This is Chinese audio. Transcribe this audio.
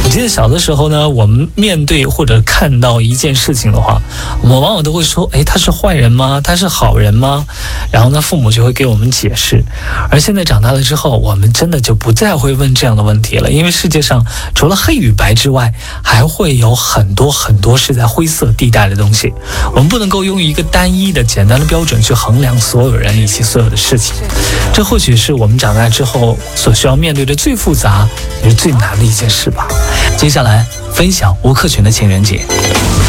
记得小的时候呢，我们面对或者看到一件事情的话，我们往往都会说，他是坏人吗？他是好人吗？然后呢，父母就会给我们解释。而现在长大了之后，我们真的就不再会问这样的问题了，因为世界上除了黑与白之外，还会有很多很多是在灰色地带的东西。我们不能够用一个单一的简单的标准去衡量所有人以及所有的事情，这或许是我们长大之后所需要面对的最复杂也是最难的一件事吧。接下来分享吴克群的情人节。